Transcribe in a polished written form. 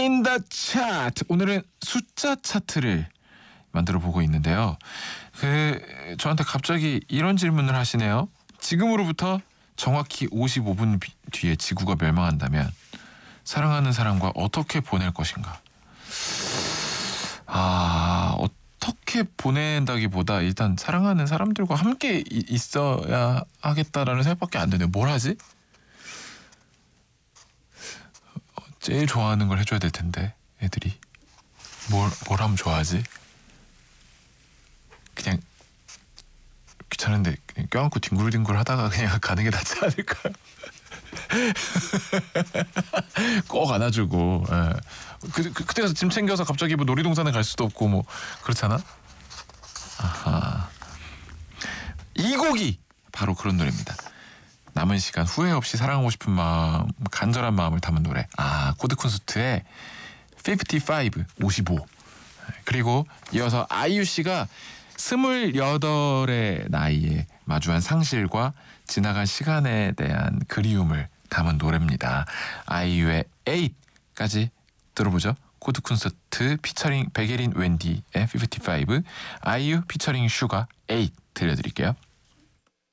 In the chat. 오늘은 숫자 차트를 만들어 보고 있는데요. 저한테 갑자기 이런 질문을 하시네요. 지금으로부터 정확히 55분 뒤에 지구가 멸망한다면 사랑하는 사람과 어떻게 보낼 것인가? 어떻게 보낸다기보다 일단 사랑하는 사람들과 함께 있어야 하겠다라는 생각밖에 안 드네요. 뭘 하지? 제일 좋아하는 걸 해줘야 될 텐데 애들이 뭘 하면 좋아하지? 그냥 귀찮은데 그냥 껴안고 뒹굴뒹굴 하다가 그냥 가는 게 낫지 않을까요? 꼭 안아주고. 그때 가서 짐 챙겨서 갑자기 뭐 놀이동산에 갈 수도 없고 뭐 그렇잖아. 아하. 이 곡이 바로 그런 노래입니다. 남은 시간 후회 없이 사랑하고 싶은 마음, 간절한 마음을 담은 노래. 코드 콘서트의 55. 그리고 이어서 아이유 씨가 28의 나이에 마주한 상실과 지나간 시간에 대한 그리움을 담은 노래입니다. 아이유의 8까지 들어보죠. 코드 콘서트 피처링 백예린 웬디의 55, 아이유 피처링 슈가 8 들려드릴게요.